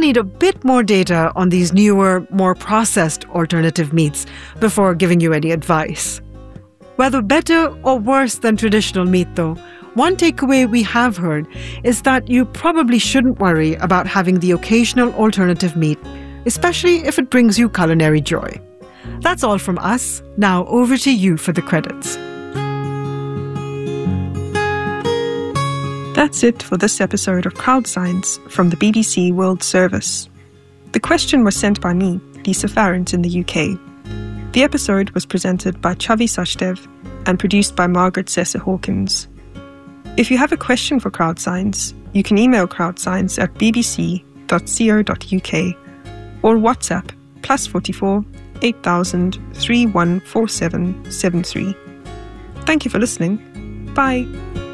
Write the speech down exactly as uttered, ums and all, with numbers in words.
need a bit more data on these newer, more processed alternative meats before giving you any advice. Whether better or worse than traditional meat, though, one takeaway we have heard is that you probably shouldn't worry about having the occasional alternative meat, especially if it brings you culinary joy. That's all from us. Now over to you for the credits. That's it for this episode of Crowd Science from the B B C World Service. The question was sent by me, Lisa Farrant, in the U K. The episode was presented by Chavi Sachdev and produced by Margaret Sessa Hawkins. If you have a question for Crowd Science, you can email crowdscience at b b c dot co dot u k or WhatsApp plus forty-four, eight thousand, three one four seven seven three. Thank you for listening. Bye.